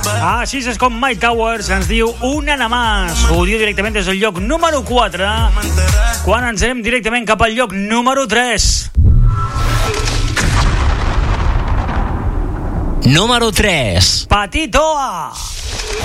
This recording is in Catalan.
Així és com Mike Towers ens diu una nada más. Ho diu directament des del lloc número 4, quan ens anem directament cap al lloc número 3. Número 3. Patitoa.